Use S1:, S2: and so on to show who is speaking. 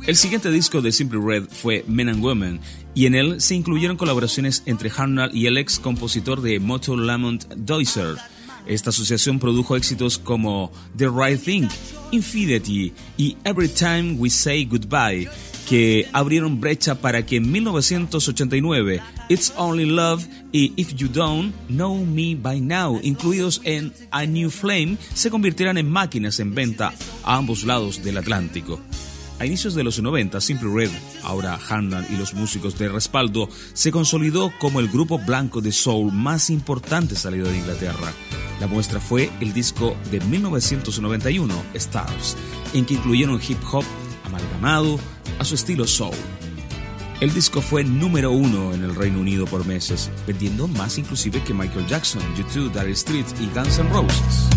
S1: El siguiente disco de Simply Red fue Men and Women, y en él se incluyeron colaboraciones entre Hartnell y el ex compositor de Motown Lamont Dozier. Esta asociación produjo éxitos como The Right Thing, Infinity y Every Time We Say Goodbye, que abrieron brecha para que en 1989 It's Only Love y If You Don't Know Me By Now, incluidos en A New Flame, se convirtieran en máquinas en venta a ambos lados del Atlántico. A inicios de los 90, Simply Red, ahora Hartnell y los músicos de respaldo, se consolidó como el grupo blanco de soul más importante salido de Inglaterra. La muestra fue el disco de 1991, Stars, en que incluyeron hip hop amalgamado a su estilo soul. El disco fue número 1 en el Reino Unido por meses, vendiendo más inclusive que Michael Jackson, U2, Dire Straits y Guns N' Roses.